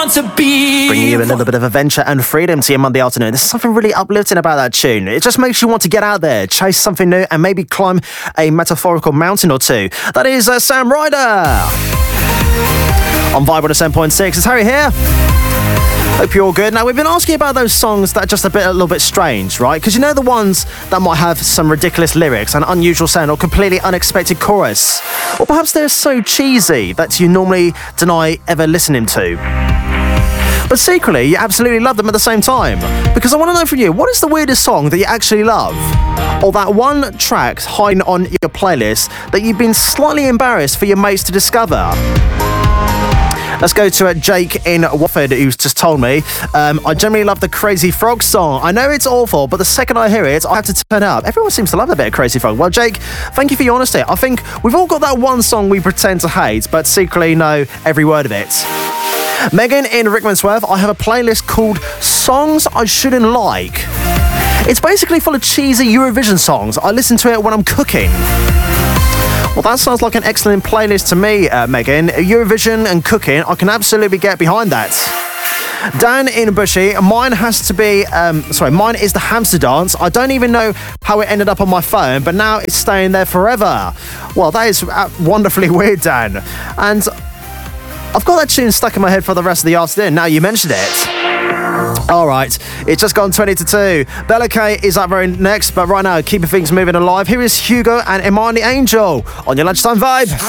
Bringing you a little bit of adventure and freedom to your Monday afternoon. There's something really uplifting about that tune. It just makes you want to get out there, chase something new, and maybe climb a metaphorical mountain or two. That is Sam Ryder on Vibe 107.6. It's Harry here. Hope you're all good. Now, we've been asking about those songs that are just a little bit strange, right? Because you know the ones that might have some ridiculous lyrics, an unusual sound, or completely unexpected chorus. Or perhaps they're so cheesy that you normally deny ever listening to. But secretly, you absolutely love them at the same time. Because I want to know from you, what is the weirdest song that you actually love? Or that one track hiding on your playlist that you've been slightly embarrassed for your mates to discover? Let's go to Jake in Watford, who's just told me, I generally love the Crazy Frog song. I know it's awful, but the second I hear it, I have to turn it up. Everyone seems to love a bit of Crazy Frog. Well, Jake, thank you for your honesty. I think we've all got that one song we pretend to hate, but secretly know every word of it. Megan in Rickmansworth, I have a playlist called Songs I Shouldn't Like. It's basically full of cheesy Eurovision songs. I listen to it when I'm cooking. Well, that sounds like an excellent playlist to me, Megan. Eurovision and cooking, I can absolutely get behind that. Dan in Bushy, mine is the Hamster Dance. I don't even know how it ended up on my phone, but now it's staying there forever. Well, that is wonderfully weird, Dan. And I've got that tune stuck in my head for the rest of the afternoon, now you mentioned it. Alright, it's just gone 20 to 2. Bella K is up very next, but right now, keeping things moving alive. Here is Hugo and Imani Angel on your lunchtime vibe.